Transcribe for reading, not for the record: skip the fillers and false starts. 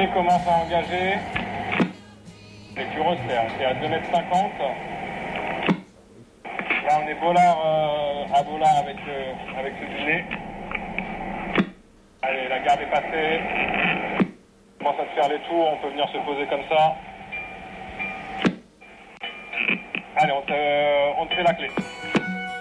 dîner commence à engager. C'est que resserre, c'est à 2,50 m. Là, on est Bollard à Bollard avec ce dîner. Allez, la garde est passée. On commence à se faire les tours, on peut venir se poser comme ça. Allez, on te fait la clé.